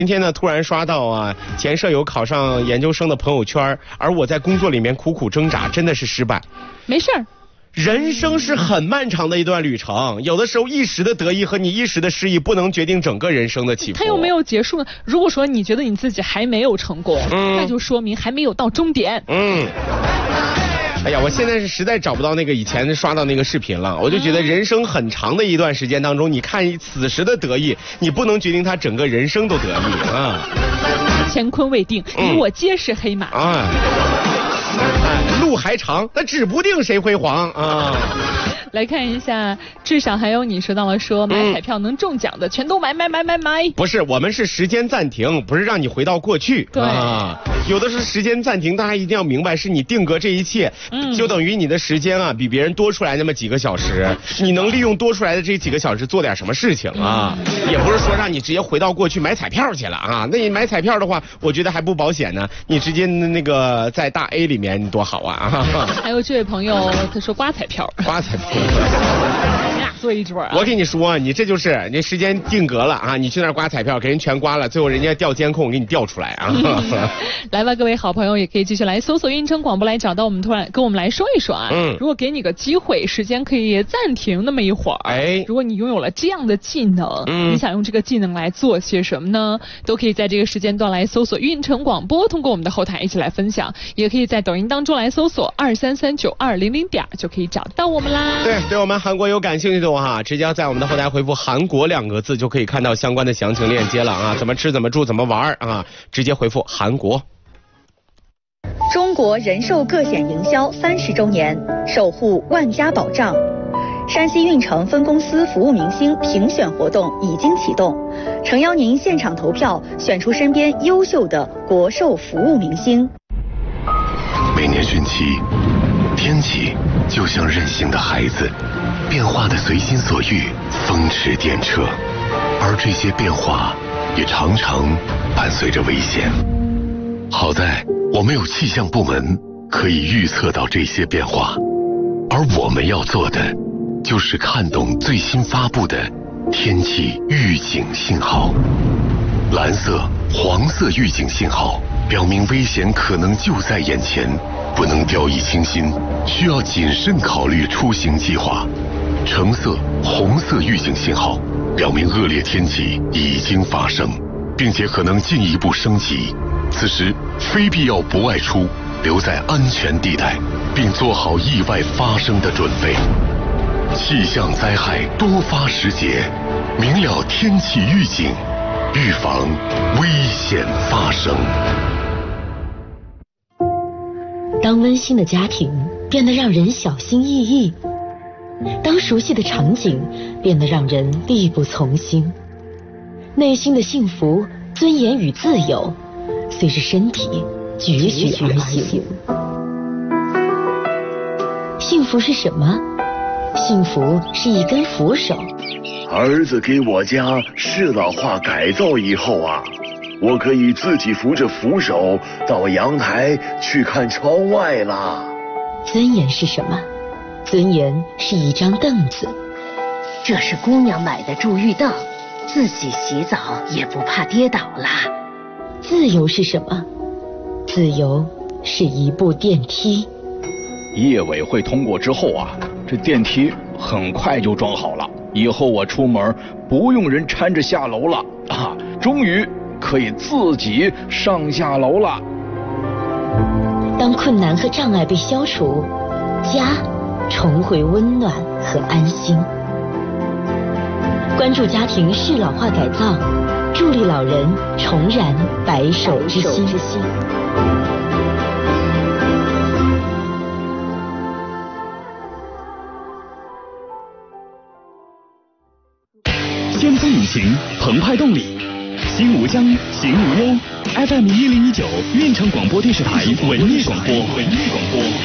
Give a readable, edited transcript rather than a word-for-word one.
今天呢，突然刷到啊，前舍友考上研究生的朋友圈，而我在工作里面苦苦挣扎，真的是失败。 没事儿， 人生是很漫长的一段旅程，有的时候一时的得意和你一时的失意不能决定整个人生的起伏。 它又没有结束呢。如果说你觉得你自己还没有成功，那就说明还没有到终点。 哎呀，我现在是实在找不到那个以前刷到那个视频了，我就觉得人生很长的一段时间当中，你看此时的得意，你不能决定他整个人生都得意啊。 乾坤未定，你我皆是黑马。 路还长，但指不定谁辉煌啊。 来看一下，至少还有你说到了说买彩票能中奖的，全都买。不是，我们是时间暂停，不是让你回到过去。 对啊，有的是时间暂停，大家一定要明白，是你定格这一切，就等于你的时间啊比别人多出来那么几个小时，你能利用多出来的这几个小时做点什么事情啊？也不是说让你直接回到过去买彩票去了啊。那你买彩票的话，我觉得还不保险呢，你直接那个在大 A 里面多好啊。 还有这位朋友他说刮彩票，你俩做一桌啊。 我跟你说，你这就是你时间定格了啊，你去那儿刮彩票给人全刮了，最后人家调监控给你调出来啊。 来吧，各位好朋友也可以继续来搜索运城广播来找到我们，突然跟我们来说一说啊。如果给你个机会，时间可以暂停那么一会儿，如果你拥有了这样的技能，你想用这个技能来做些什么呢？都可以在这个时间段来搜索运城广播，通过我们的后台一起来分享，也可以在抖音当中来搜索2339200就可以找到我们啦。 对我们韩国有感兴趣的话，直接在我们的后台回复韩国2个字就可以看到相关的详情链接了啊，怎么吃怎么住怎么玩啊，直接回复韩国。 中国人寿个险营销30周年，守护万家保障。山西运城分公司服务明星评选活动已经启动，诚邀您现场投票，选出身边优秀的国寿服务明星。 每年汛期，天气就像任性的孩子，变化的随心所欲，风驰电掣，而这些变化也常常伴随着危险。好在我们有气象部门可以预测到这些变化，而我们要做的就是看懂最新发布的天气预警信号。蓝色、黄色预警信号表明危险可能就在眼前，不能掉以轻心，需要谨慎考虑出行计划。橙色、红色预警信号表明恶劣天气已经发生，并且可能进一步升级。此时非必要不外出，留在安全地带，并做好意外发生的准备。气象灾害多发时节，明了天气预警，预防危险发生。 当温馨的家庭变得让人小心翼翼，当熟悉的场景变得让人力不从心，内心的幸福、尊严与自由随着身体踽踽而行。幸福是什么？幸福是一根扶手。 儿子给我家适老化改造以后啊，我可以自己扶着扶手到阳台去看窗外啦。 尊严是什么？尊严是一张凳子。 这是姑娘买的助浴凳，自己洗澡也不怕跌倒啦。 自由是什么？自由是一部电梯。 业委会通过之后啊，这电梯很快就装好了，以后我出门不用人搀着下楼了啊，终于可以自己上下楼了。 当困难和障碍被消除，家重回温暖和安心。关注家庭适老化改造，助力老人重燃白首之心。 先锋引擎，澎湃动力，心无疆，行无忧。FM 1019，运城广播电视台文艺广播。